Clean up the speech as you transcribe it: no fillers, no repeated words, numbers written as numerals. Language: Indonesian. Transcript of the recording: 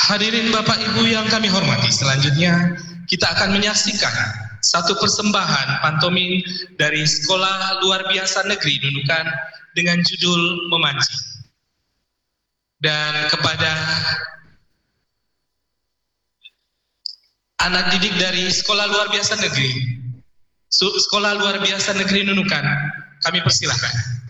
Hadirin Bapak Ibu yang kami hormati, selanjutnya kita akan menyaksikan satu persembahan pantomim dari Sekolah Luar Biasa Negeri Nunukan dengan judul Memancing. Dan kepada anak didik dari Sekolah Luar Biasa Negeri Nunukan, kami persilahkan.